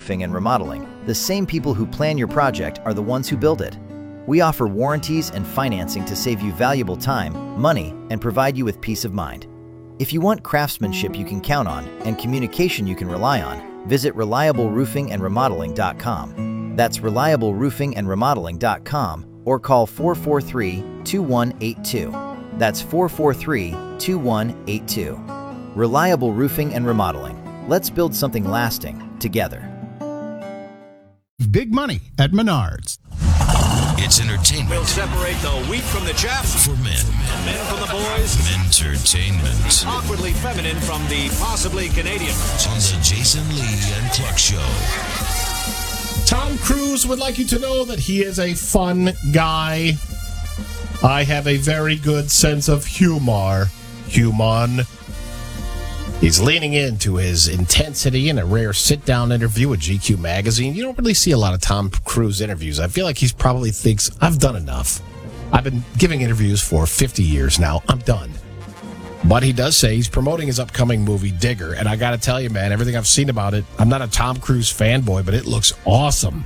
Roofing and Remodeling, the same people who plan your project are the ones who build it. We offer warranties and financing to save you valuable time, money, and provide you with peace of mind. If you want craftsmanship you can count on and communication you can rely on, visit reliableroofingandremodeling.com. That's reliableroofingandremodeling.com or call 443-2182. That's 443-2182. Reliable Roofing and Remodeling. Let's build something lasting together. Big money at Menards. It's entertainment. We'll separate the wheat from the chaff. For men. Men from the boys. Mentertainment. Awkwardly feminine from the possibly Canadian. On the Jason Lee and Clark Show. Tom Cruise would like you to know that he is a fun guy. I have a very good sense of humor. Human. He's leaning into his intensity in a rare sit-down interview with GQ magazine. You don't really see a lot of Tom Cruise interviews. I feel like he probably thinks, I've done enough. I've been giving interviews for 50 years now. I'm done. But he does say he's promoting his upcoming movie, Digger. And I got to tell you, man, everything I've seen about it, I'm not a Tom Cruise fanboy, but it looks awesome.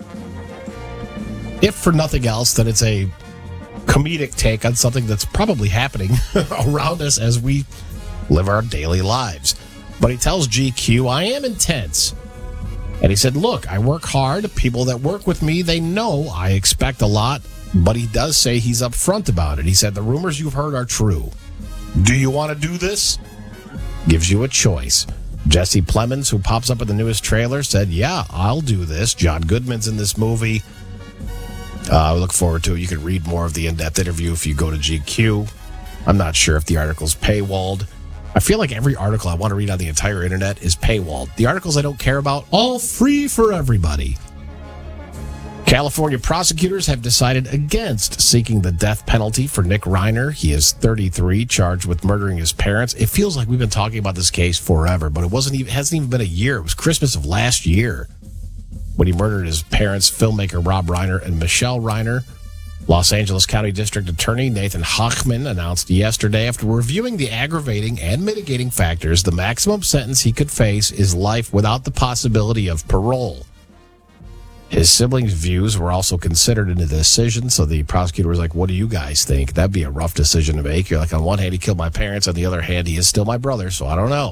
If for nothing else, then it's a comedic take on something that's probably happening around us as we live our daily lives. But he tells GQ, I am intense. And he said, look, I work hard. People that work with me, they know I expect a lot. But he does say he's upfront about it. He said, the rumors you've heard are true. Do you want to do this? Gives you a choice. Jesse Plemons, who pops up in the newest trailer, said, yeah, I'll do this. John Goodman's in this movie. I look forward to it. You can read more of the in-depth interview if you go to GQ. I'm not sure if the article's paywalled. I feel like every article I want to read on the entire internet is paywalled. The articles I don't care about, all free for everybody. California prosecutors have decided against seeking the death penalty for Nick Reiner. He is 33, charged with murdering his parents. It feels like we've been talking about this case forever, but it hasn't even been a year. It was Christmas of last year when he murdered his parents, filmmaker Rob Reiner and Michelle Reiner. Los Angeles County District Attorney Nathan Hochman announced yesterday, after reviewing the aggravating and mitigating factors, the maximum sentence he could face is life without the possibility of parole. His siblings' views were also considered in the decision, so the prosecutor was like, what do you guys think? That'd be a rough decision to make. You're like, on one hand, he killed my parents. On the other hand, he is still my brother, so I don't know.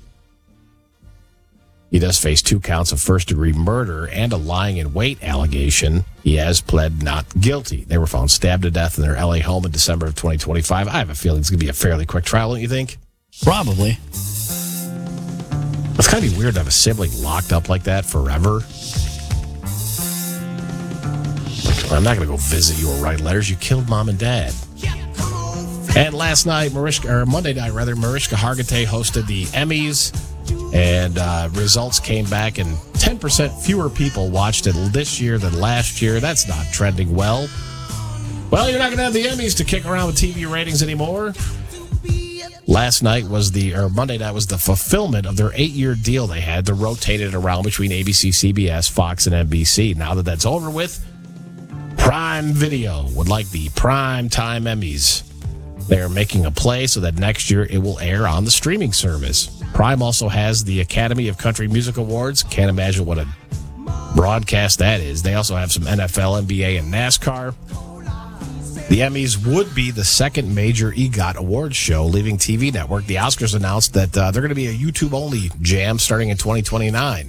He does face 2 counts of first-degree murder and a lying-in-wait allegation. He has pled not guilty. They were found stabbed to death in their L.A. home in December of 2025. I have a feeling it's going to be a fairly quick trial, don't you think? Probably. It's kind of weird to have a sibling locked up like that forever. I'm not going to go visit you or write letters. You killed mom and dad. And last night, Monday night, Mariska Hargitay hosted the Emmys. And results came back, and 10% fewer people watched it this year than last year. That's not trending well. Well, you're not going to have the Emmys to kick around with TV ratings anymore. Monday night was the fulfillment of their 8-year deal they had to rotate it around between ABC, CBS, Fox, and NBC. Now that that's over with, Prime Video would like the Prime Time Emmys. They're making a play so that next year it will air on the streaming service. Prime also has the Academy of Country Music Awards. Can't imagine what a broadcast that is. They also have some NFL, NBA, and NASCAR. The Emmys would be the second major EGOT awards show leaving TV network. The Oscars announced that they're going to be a YouTube-only jam starting in 2029.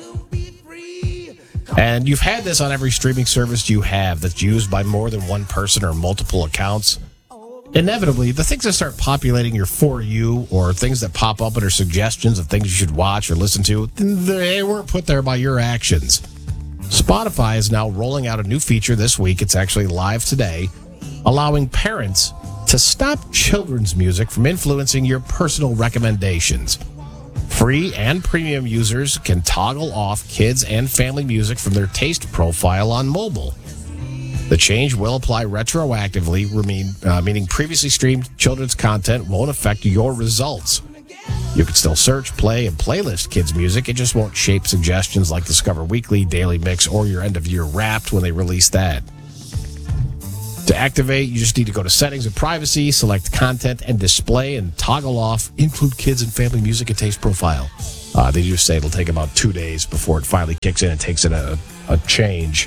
And you've had this on every streaming service you have that's used by more than one person or multiple accounts. Inevitably, the things that start populating your For You or things that pop up under suggestions of things you should watch or listen to, they weren't put there by your actions. Spotify is now rolling out a new feature this week. It's actually live today, allowing parents to stop children's music from influencing your personal recommendations. Free and premium users can toggle off kids and family music from their taste profile on mobile. The change will apply retroactively, meaning previously streamed children's content won't affect your results. You can still search, play, and playlist kids' music. It just won't shape suggestions like Discover Weekly, Daily Mix, or your end-of-year Wrapped when they release that. To activate, you just need to go to Settings and Privacy, select Content and Display, and toggle off Include Kids and Family Music and Taste Profile. They do say it'll take about 2 days before it finally kicks in and takes it a change.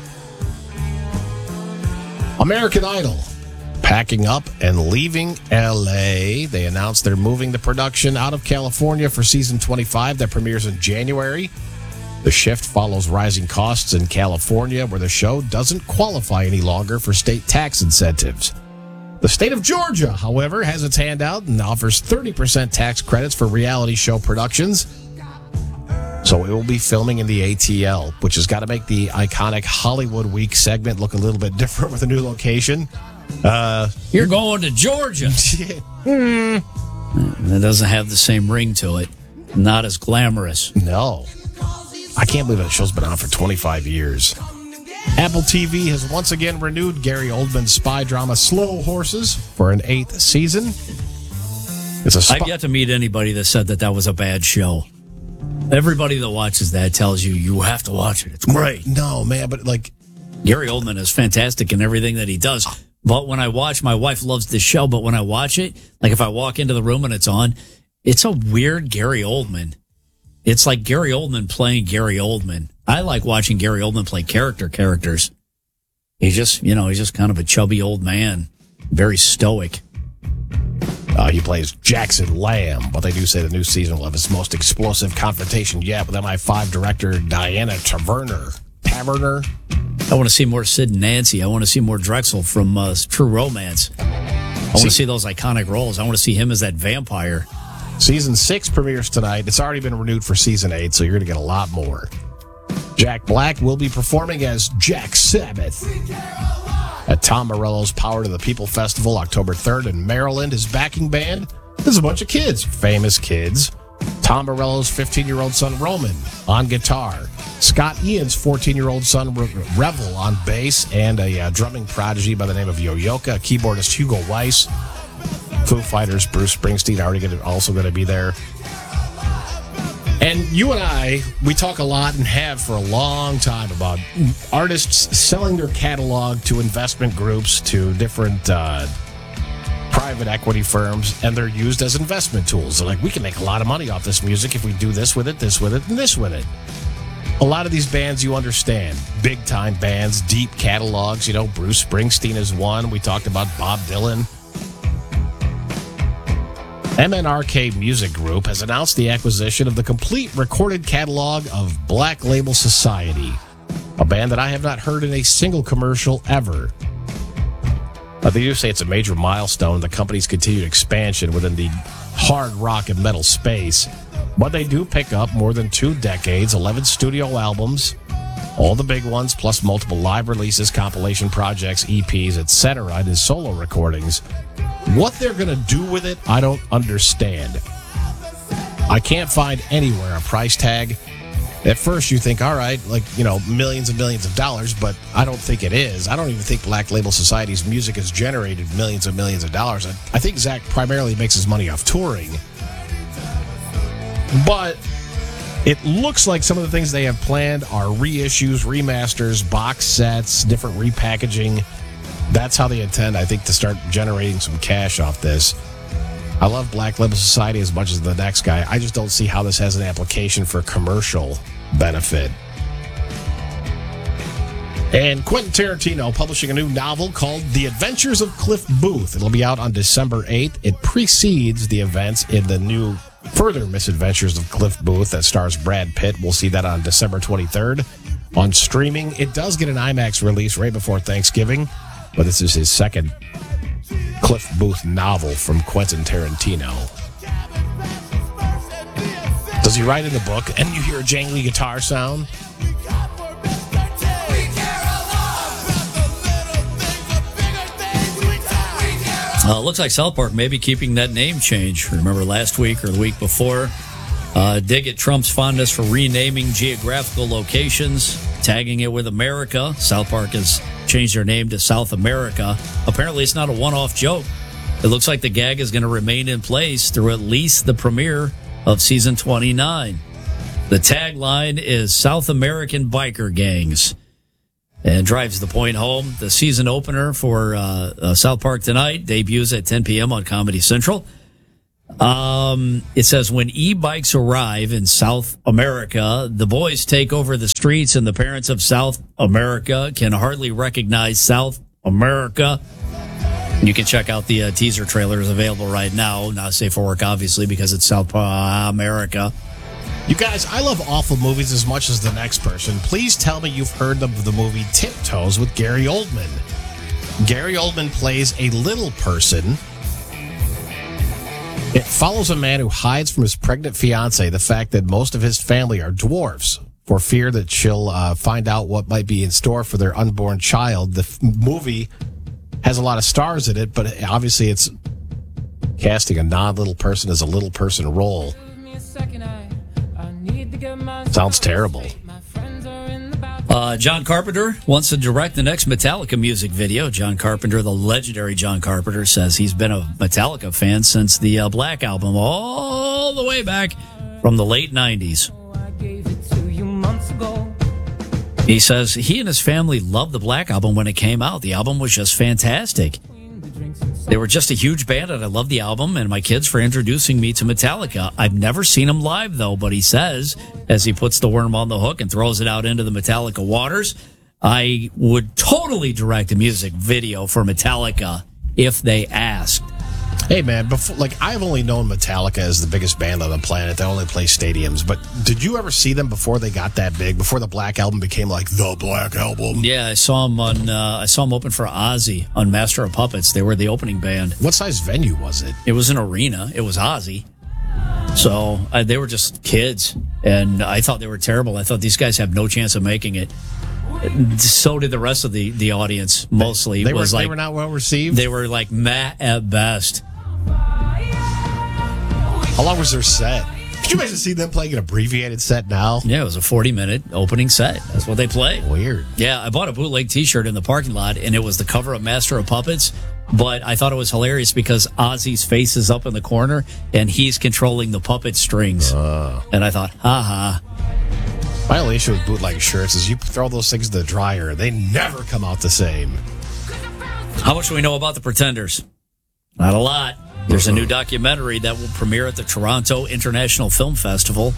American Idol packing up and leaving L.A. They announced they're moving the production out of California for season 25 that premieres in January. The shift follows rising costs in California, where the show doesn't qualify any longer for state tax incentives. The state of Georgia, however, has its hand out and offers 30% tax credits for reality show productions. So it will be filming in the ATL, which has got to make the iconic Hollywood Week segment look a little bit different with a new location. You're going to Georgia. That doesn't have the same ring to it. Not as glamorous. No. I can't believe that show's been on for 25 years. Apple TV has once again renewed Gary Oldman's spy drama Slow Horses for an 8th season. I've yet to meet anybody that said that was a bad show. Everybody that watches that tells you have to watch it. It's great. No, man, but Gary Oldman is fantastic in everything that he does. But when I watch, my wife loves this show, but when I watch it, like if I walk into the room and it's on, it's a weird Gary Oldman. It's like Gary Oldman playing Gary Oldman. I like watching Gary Oldman play characters. He's just kind of a chubby old man, very stoic. He plays Jackson Lamb, but they do say the new season will have its most explosive confrontation yet with MI5 director Diana Taverner. I want to see more Sid and Nancy. I want to see more Drexel from True Romance. I want to see those iconic roles. I want to see him as that vampire. Season 6 premieres tonight. It's already been renewed for season 8, so you're going to get a lot more. Jack Black will be performing as Jack Sabbath at Tom Morello's Power to the People Festival October 3rd in Maryland. His backing band is a bunch of kids, famous kids. Tom Morello's 15-year-old son Roman on guitar, Scott Ian's 14-year-old son Revel on bass, and a drumming prodigy by the name of Yo-Yoka, keyboardist Hugo Weiss. Foo Fighters, Bruce Springsteen also going to be there. And you and I, we talk a lot and have for a long time about artists selling their catalog to investment groups, to different private equity firms, and they're used as investment tools. They're like, we can make a lot of money off this music if we do this with it, this with it, and this with it. A lot of these bands you understand, big-time bands, deep catalogs. Bruce Springsteen is one. We talked about Bob Dylan. MNRK Music Group has announced the acquisition of the complete recorded catalog of Black Label Society, a band that I have not heard in a single commercial ever. They do say it's a major milestone in the company's continued expansion within the hard rock and metal space, but they do pick up more than 2 decades, 11 studio albums, all the big ones, plus multiple live releases, compilation projects, EPs, etc., and his solo recordings. What they're going to do with it, I don't understand. I can't find anywhere a price tag. At first, you think, all right, millions and millions of dollars, but I don't think it is. I don't even think Black Label Society's music has generated millions and millions of dollars. I think Zach primarily makes his money off touring. But it looks like some of the things they have planned are reissues, remasters, box sets, different repackaging. That's how they intend, I think, to start generating some cash off this. I love Black Label Society as much as the next guy. I just don't see how this has an application for commercial benefit. And Quentin Tarantino publishing a new novel called The Adventures of Cliff Booth. It'll be out on December 8th. It precedes the events in the new Further Misadventures of Cliff Booth that stars Brad Pitt. We'll see that on December 23rd on streaming. It does get an IMAX release right before Thanksgiving, but this is his second Cliff Booth novel from Quentin Tarantino. Does he write in the book and you hear a jangly guitar sound? Looks like South Park may be keeping that name change. Remember last week or the week before? Dig at Trump's fondness for renaming geographical locations, tagging it with America. South Park has changed their name to South America. Apparently, it's not a one-off joke. It looks like the gag is going to remain in place through at least the premiere of season 29. The tagline is South American Biker Gangs, and drives the point home. The season opener for South Park tonight debuts at 10 p.m. on Comedy Central. It says, when e-bikes arrive in South America, the boys take over the streets and the parents of South America can hardly recognize South America. You can check out the teaser trailers available right now. Not safe for work, obviously, because it's South America. You guys, I love awful movies as much as the next person. Please tell me you've heard of the movie Tiptoes with Gary Oldman. Gary Oldman plays a little person. It follows a man who hides from his pregnant fiancée the fact that most of his family are dwarfs for fear that she'll find out what might be in store for their unborn child. The movie has a lot of stars in it, but obviously it's casting a non-little person as a little person role. Sounds terrible. John Carpenter wants to direct the next Metallica music video. John Carpenter, the legendary John Carpenter, says he's been a Metallica fan since the Black Album, all the way back from the late 90s. He says he and his family loved the Black Album when it came out. The album was just fantastic. They were just a huge band, and I love the album and my kids for introducing me to Metallica. I've never seen them live, though, but he says, as he puts the worm on the hook and throws it out into the Metallica waters, I would totally direct a music video for Metallica if they asked. Hey, man, I've only known Metallica as the biggest band on the planet. They only play stadiums. But did you ever see them before they got that big? Before the Black Album became like the Black Album? Yeah, I saw them open for Ozzy on Master of Puppets. They were the opening band. What size venue was it? It was an arena. It was Ozzy. So they were just kids, and I thought they were terrible. I thought these guys have no chance of making it. So did the rest of the audience, mostly. They were not well received? They were like meh at best. How long was their set? Could you imagine seeing them playing an abbreviated set now? Yeah, it was a 40-minute opening set. That's what they played. Weird. Yeah, I bought a bootleg T-shirt in the parking lot, and it was the cover of Master of Puppets, but I thought it was hilarious because Ozzy's face is up in the corner, and he's controlling the puppet strings. And I thought, ha-ha. My only issue with bootleg shirts is you throw those things in the dryer, they never come out the same. How much do we know about the Pretenders? Not a lot. There's a new documentary that will premiere at the Toronto International Film Festival.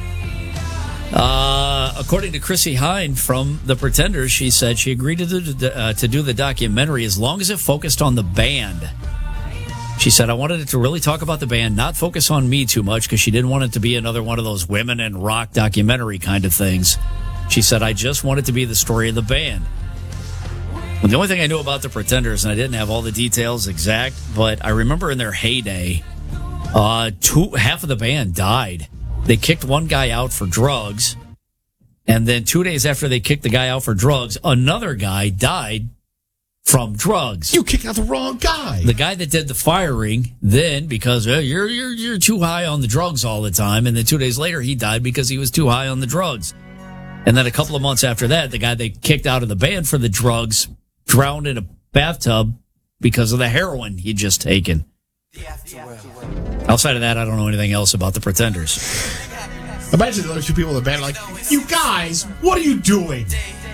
According to Chrissy Hine from The Pretenders, she said she agreed to do the documentary as long as it focused on the band. She said, I wanted it to really talk about the band, not focus on me too much, because she didn't want it to be another one of those women in rock documentary kind of things. She said, I just want it to be the story of the band. Well, the only thing I knew about the Pretenders, and I didn't have all the details exact, but I remember in their heyday, half of the band died. They kicked one guy out for drugs, and then 2 days after they kicked the guy out for drugs, another guy died from drugs. You kicked out the wrong guy. The guy that did the firing, then because you're too high on the drugs all the time, and then 2 days later he died because he was too high on the drugs. And then a couple of months after that, the guy they kicked out of the band for the drugs drowned in a bathtub because of the heroin he'd just taken. Outside of that, I don't know anything else about the Pretenders. Imagine the other two people in the band are like, you guys, what are you doing?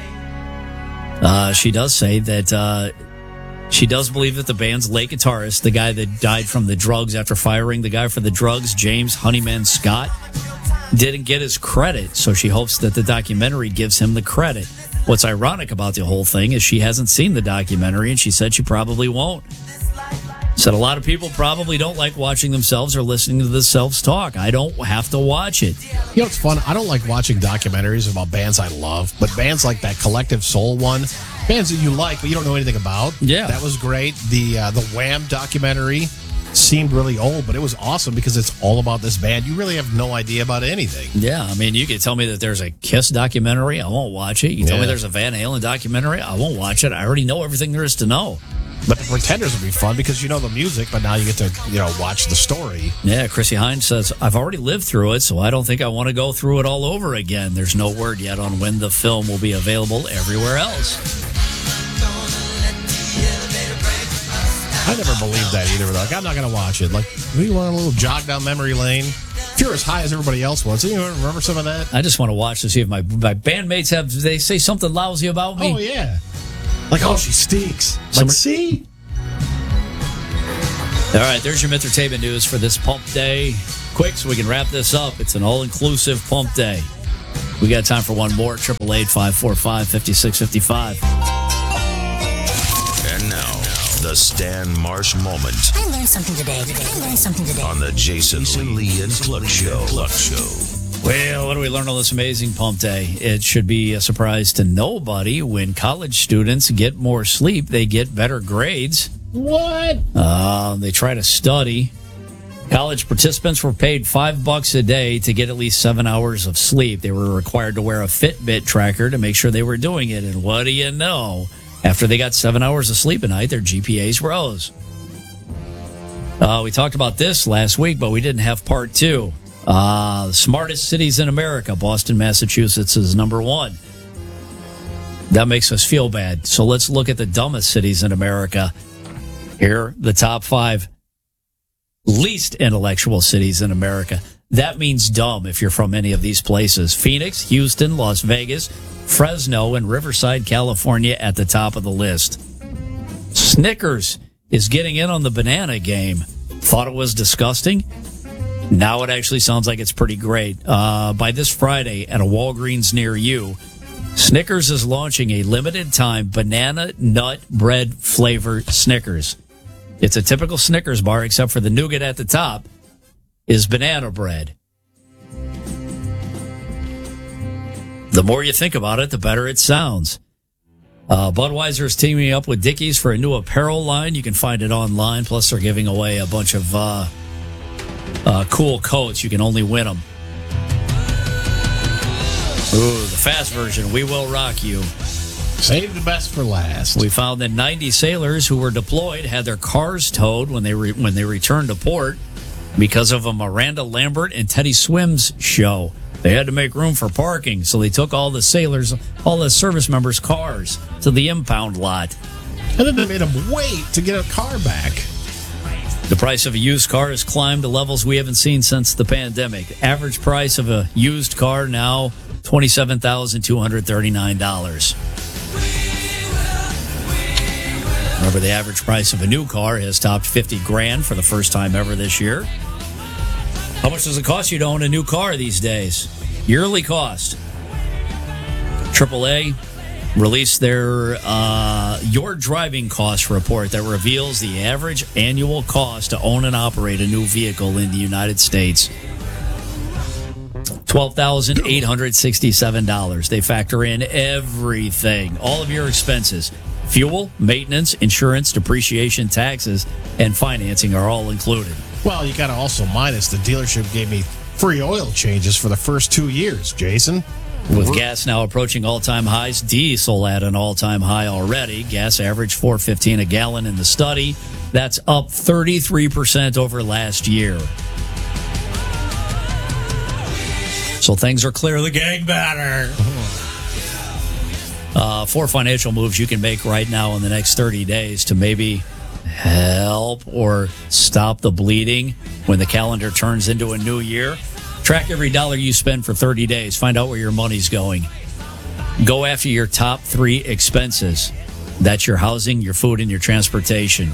She does say that she does believe that the band's late guitarist, the guy that died from the drugs after firing the guy for the drugs, James Honeyman Scott, didn't get his credit, so she hopes that the documentary gives him the credit. What's ironic about the whole thing is she hasn't seen the documentary, and she said she probably won't. Said a lot of people probably don't like watching themselves or listening to themselves talk. I don't have to watch it. You know what's fun? I don't like watching documentaries about bands I love, but bands like that Collective Soul one, bands that you like but you don't know anything about. Yeah. That was great. The Wham documentary seemed really old, but it was awesome because it's all about this band. You really have no idea about anything. Yeah, I mean, you could tell me that there's a Kiss documentary. I won't watch it. You tell me there's a Van Halen documentary. I won't watch it. I already know everything there is to know. But the Pretenders would be fun because you know the music, but now you get to, watch the story. Yeah, Chrissy Hines says, I've already lived through it, so I don't think I want to go through it all over again. There's no word yet on when the film will be available everywhere else. I never believed that either. Like, I'm not going to watch it. Like, we want a little jog down memory lane. If you're as high as everybody else was, you remember some of that? I just want to watch to see if my bandmates they say something lousy about me. Oh, yeah. Like, oh, she stinks. Like, see? All right, there's your entertainment news for this pump day. Quick, so we can wrap this up. It's an all-inclusive pump day. We got time for one more. 888-545-5655. And now, the Stan Marsh moment I learned something today. on the Jason Lee and Cluck Show. Well, what do we learn on this amazing pump day? It should be a surprise to nobody. When college students get more sleep, they get better grades. What? They try to study. College participants were paid $5 a day to get at least 7 hours of sleep. They were required to wear a Fitbit tracker to make sure they were doing it. And what do you know? After they got 7 hours of sleep a night, their GPAs rose. We talked about this last week, but we didn't have part two. The smartest cities in America. Boston, Massachusetts is number one. That makes us feel bad. So let's look at the dumbest cities in America. Here, the top 5 least intellectual cities in America. That means dumb if you're from any of these places. Phoenix, Houston, Las Vegas, Fresno, and Riverside, California at the top of the list. Snickers is getting in on the banana game. Thought it was disgusting? Now it actually sounds like it's pretty great. By this Friday at a Walgreens near you, Snickers is launching a limited-time banana nut bread flavor Snickers. It's a typical Snickers bar, except for the nougat at the top is banana bread. The more you think about it, the better it sounds. Budweiser is teaming up with Dickies for a new apparel line. You can find it online. Plus, they're giving away a bunch of cool coats. You can only win them. Ooh, the fast version, We Will Rock You. Save the best for last. We found that 90 sailors who were deployed had their cars towed when they returned to port because of a Miranda Lambert and Teddy Swims show. They had to make room for parking, so they took all the service members' cars to the impound lot. And then they made them wait to get a car back. The price of a used car has climbed to levels we haven't seen since the pandemic. Average price of a used car now $27,239. Remember, the average price of a new car has topped $50,000 for the first time ever this year. How much does it cost you to own a new car these days? Yearly cost. AAA released their Your Driving Cost report that reveals the average annual cost to own and operate a new vehicle in the United States. $12,867. They factor in everything, all of your expenses. Fuel, maintenance, insurance, depreciation, taxes, and financing are all included. Well, you got to also minus the dealership gave me free oil changes for the first 2 years, Jason. With gas now approaching all-time highs, diesel at an all-time high already. Gas average $4.15 a gallon in the study. That's up 33% over last year. So things are clearly getting better. 4 financial moves you can make right now in the next 30 days to maybe help or stop the bleeding when the calendar turns into a new year. Track every dollar you spend for 30 days. Find out where your money's going. Go after your top 3 expenses. That's your housing, your food, and your transportation.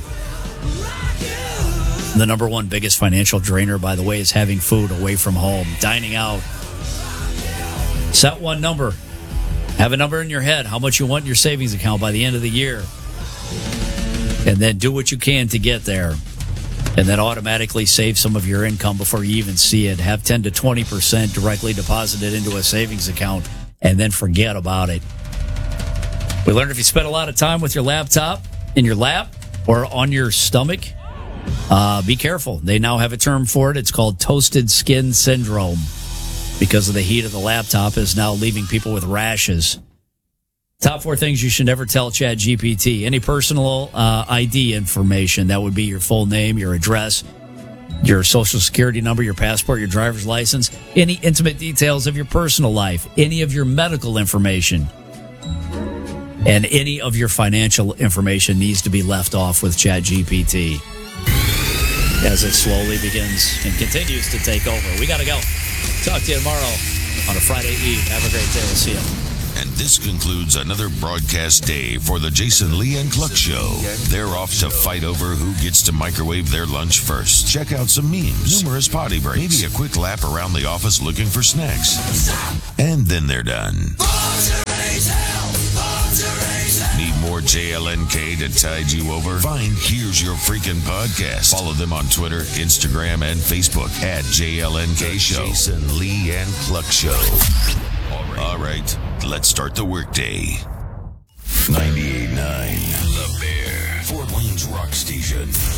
The number one biggest financial drainer, by the way, is having food away from home, dining out. Set one number. Have a number in your head, how much you want in your savings account by the end of the year. And then do what you can to get there. And then automatically save some of your income before you even see it. Have 10 to 20% directly deposited into a savings account and then forget about it. We learned if you spend a lot of time with your laptop in your lap or on your stomach, be careful. They now have a term for it. It's called toasted skin syndrome, because of the heat of the laptop is now leaving people with rashes. Top 4 things you should never tell ChatGPT. Any personal ID information, that would be your full name, your address, your social security number, your passport, your driver's license, any intimate details of your personal life, any of your medical information, and any of your financial information needs to be left off with ChatGPT as it slowly begins and continues to take over. We got to go. Talk to you tomorrow on a Friday Eve. Have a great day. We'll see you. And this concludes another broadcast day for the Jason Lee and Cluck Show. They're off to fight over who gets to microwave their lunch first. Check out some memes, numerous potty breaks, maybe a quick lap around the office looking for snacks. And then they're done. Need more JLNK to tide you over? Find Here's Your Freaking Podcast. Follow them on Twitter, Instagram, and Facebook at JLNK Show. Jason Lee and Cluck Show. All right, let's start the workday. 98.9 The Bear, Fort Wayne's Rock Station.